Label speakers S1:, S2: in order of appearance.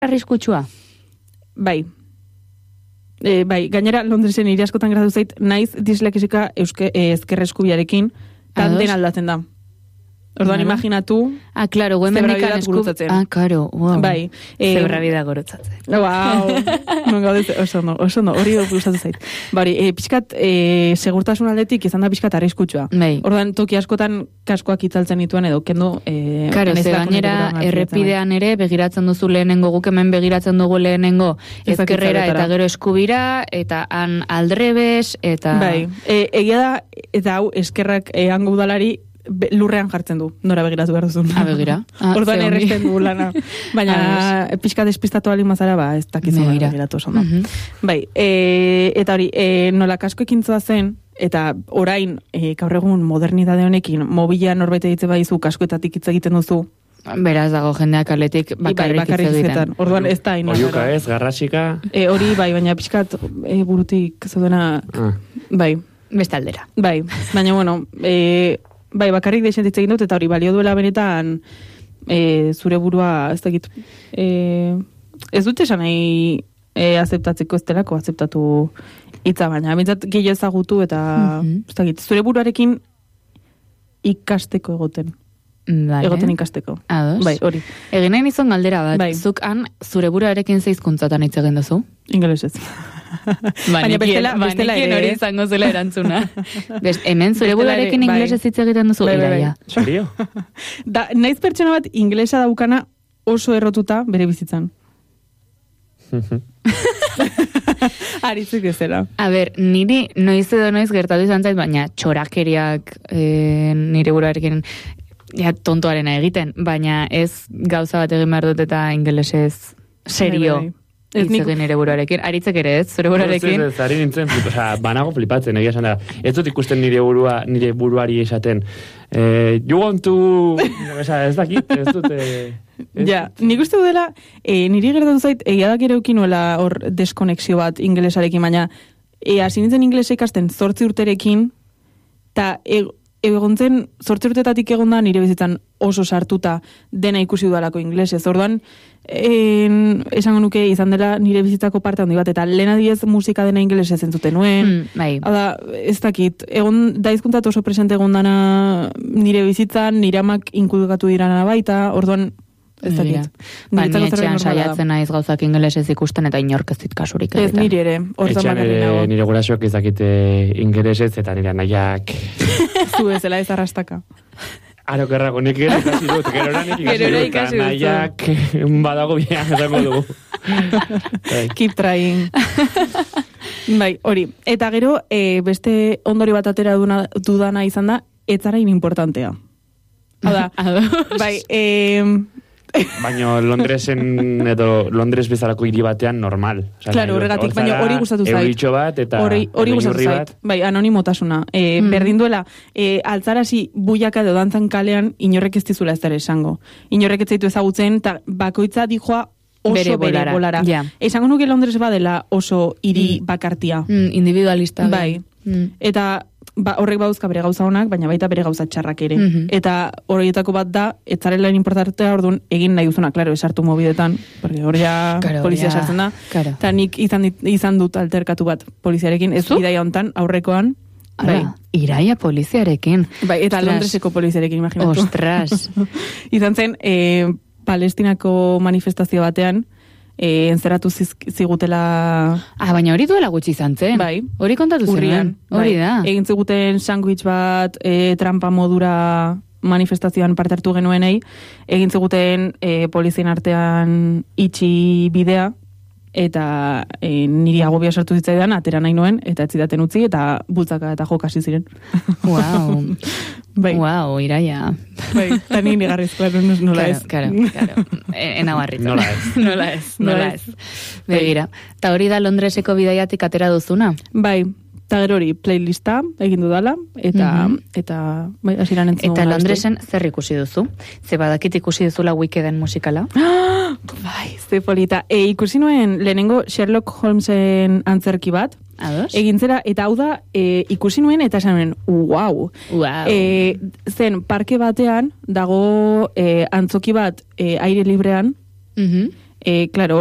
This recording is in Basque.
S1: arriskutsua.
S2: Bai. Bai, gainera Londresen hiri askotan gertatu zait, naiz dislexika ezker eskubiarekin, tan den aldatzen da. Orduan imaginatu...
S1: claro, guemendikan
S2: gurutzatzen.
S1: Claro, wow.
S2: Bai.
S1: Zebrabida gurutzatzen.
S2: Wow. Oso no, hori gustatu zait. Bari, pixkat, segurtasun aldetik izan da pixkat arriskutsua.
S1: Bai.
S2: Orduan, toki askotan kaskoak itzaltzen dituen edo, kendo...
S1: Claro, ze gainera, errepidean ere, begiratzen duzu lehenengo, guk hemen begiratzen dugu lehenengo, ezkerrera eta gero eskubira, eta han aldrebes, eta...
S2: Bai, egia da, eta hau, eskerrak hango udalari, lurrean jartzen du, nora begiratu behar duzun.
S1: Begira.
S2: Orduan erresten du lana. Baina pixka despistatu alin mazara, ez dakizu begiratu oso. Bai, eta hori, nola kasko ekintzoa zen, eta orain, gaur egun modernidade honekin, mobila norbait egiten baizu, kaskoetatik hitz egiten duzu.
S1: Beraz dago jendeak aletik bakarrik hitz egiten.
S2: Orduan ez da ina.
S3: Oriuka ez, garrasika.
S2: Hori bai, baina pixkat burutik zaudena, bai.
S1: Bestaldera.
S2: Bai, baina bueno, bai, bakarrik deixentitze egin dut, eta hori balio duela benetan zure burua, ez dakit, ez dut esan nahi azeptatzeko ez delako, azeptatu hitza, baina bintzat gehiago ezagutu, eta ez dakit, zure buruarekin ikasteko egoten. Egoten ikasteko.
S1: Ados.
S2: Bai, hori.
S1: Egin nahi nizon galdera bat, zuk han zure buruarekin zeizkuntzatan hitz egin duzu?
S2: Ingelesez.
S1: Baina bestela ere hori izango zela erantzuna. Hemen zure buruarekin ingelesez hitz egiten duzu?
S3: Iraia. Serio?
S2: Naiz pertsona bat ingelesa daukana oso errotuta bere bizitzan. Aritzik ezera.
S1: A ber, niri noiz edo noiz gertatu izan zait, baina txorakeriak nire buruarekin tontoarena egiten, baina ez gauza bat egin behar dut eta ingelesez serio hitz egin nire buruarekin. Aritzek ere ez, zure buruarekin?
S3: Ez, ari nintzen, banago flipatzen, egia esan da. Ez dut ikusten nire buruari esaten. You want to... Ez dakit, ez dut...
S2: Ja, nik uste dela, niri gertatu zait, egia da gero eukinuela hor deskonexio bat ingelesarekin, baina hasi nintzen ingelesa ikasten 8 urterekin, eta egontzen 8 urtetatik egon da nire bizitzan oso sartuta dena ikusi dudalako inglesez. Orduan, esango nuke izan dela nire bizitzako parte handi bat, eta lehen adiez musika dena ingelesez entzuten nuen. Hada, ez dakit, egon daizkuntzat oso presente egon dana nire bizitzan, nire amak inkulkatu dirana baita, orduan, ez dakit.
S1: Ni etxean saiatzen naiz gauzak ingelesez ikusten eta inork ez dit kasurik.
S2: Ez niri ere, hortan bakarri nago.
S3: Nire gurasoak ez dakite ingelesez eta nire nahiak...
S2: Zu ezela ez arrastaka.
S3: Aro kerrako, nik gero ikasi dut, gero ikasi dut, nahiak badago bian, ezango dugu.
S2: Keep trying. Bai, hori. Eta gero, beste ondori bat atera dudana izan da, etzara importantea. Hada, bai,
S3: baina Londresen edo Londres bezalako hiri batean normal.
S2: Claro, horregatik, baina hori gustatu zait.
S3: Eurritxo bat eta
S2: hori gustatu zait. Bai, anonimotasuna. Berdin duela, altzarasi buiaka edo dantzan kalean inorrek ez dizula ez dara esango. Inorrek ez zaitu ezagutzen, eta bakoitza dijoa oso bere bolara. Esango nuke Londres badela oso hiri bakartia.
S1: Individualista.
S2: Bai. Eta horrek bauzka bere gauza honak, baina baita bere gauza txarrak ere. Eta horietako bat da, etzarela inportartea orduan egin nahi duzuna, klaro, esartu mobidetan, porque hori polizia sartzen da. Eta nik izan dut alterkatu bat poliziarekin, ez bidaia hontan, aurrekoan.
S1: Iraia poliziarekin.
S2: Bai, eta Londreseko poliziarekin, imaginatu.
S1: Ostras.
S2: Izan zen, Palestinako manifestazio batean, entzeratu zigutela...
S1: baina hori duela gutxi izan zen.
S2: Bai.
S1: Hori kontatu zen. Hori da.
S2: Egin ziguten sandwich bat, trampa modura manifestazioan parte hartu genuenei, egin ziguten polizien artean itxi bidea, eta niri agobia sartu zitzaidan, atera nahi nuen, eta ez zidaten utzi, eta bultzaka eta jokasi ziren.
S1: Wow.
S2: Bai.
S1: Wow, Iraia.
S2: Bai, eta nire garrizkoa, nola ez.
S1: Claro. Enabarritzen.
S3: Nola ez.
S1: Begira. Ta hori da Londreseko bidaiatik atera duzuna?
S2: Bai. Eta gero hori playlista egin dudala, eta bai, asiran entzun.
S1: Eta Londresen zer ikusi duzu? Ze badakit ikusi duzula Wickeden musikala?
S2: Bai, ze polita. Ikusi nuen lehenengo Sherlock Holmesen antzerki bat, egin zera, eta hau da, ikusi nuen, eta esan nuen, wow. Zen, parke batean, dago antzoki bat aire librean, Claro,